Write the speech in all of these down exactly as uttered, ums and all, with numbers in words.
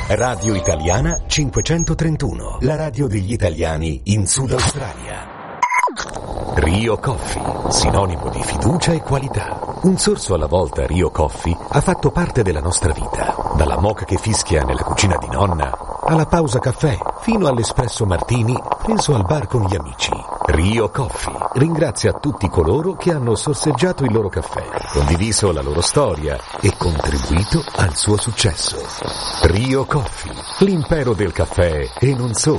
Radio Italiana cinquecentotrentuno, la radio degli italiani in Sud Australia. Rio Coffee, sinonimo di fiducia e qualità. Un sorso alla volta Rio Coffee ha fatto parte della nostra vita. Dalla moka che fischia nella cucina di nonna, alla pausa caffè, fino all'espresso martini preso al bar con gli amici. Rio Coffee ringrazia tutti coloro che hanno sorseggiato il loro caffè, condiviso la loro storia e contribuito al suo successo. Rio Coffee, l'impero del caffè e non solo.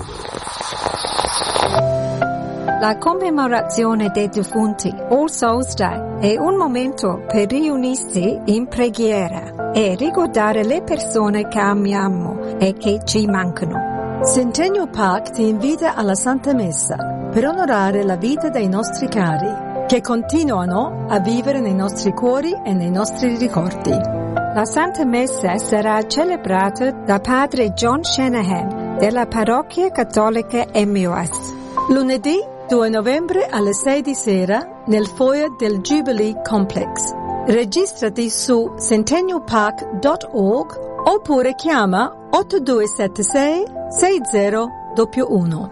La commemorazione dei defunti, All Souls Day, è un momento per riunirsi in preghiera e ricordare le persone che amiamo e che ci mancano. Centennial Park ti invita alla Santa Messa per onorare la vita dei nostri cari, che continuano a vivere nei nostri cuori e nei nostri ricordi. La Santa Messa sarà celebrata da padre John Shanahan della parrocchia cattolica M U S. Lunedì due novembre alle sei di sera nel foyer del Jubilee Complex. Registrati su centennial park dot org oppure chiama otto due sette sei sei zero uno uno.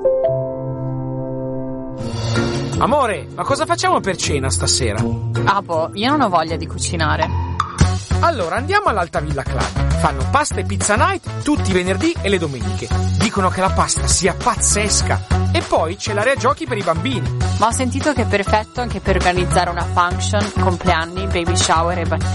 Amore, ma cosa facciamo per cena stasera? Ah boh, io non ho voglia di cucinare. Allora andiamo all'Alta Villa Club. Fanno pasta e pizza night tutti i venerdì e le domeniche. Dicono che la pasta sia pazzesca. E poi c'è l'area giochi per i bambini. Ma ho sentito che è perfetto anche per organizzare una function, compleanni, baby shower e battesimi.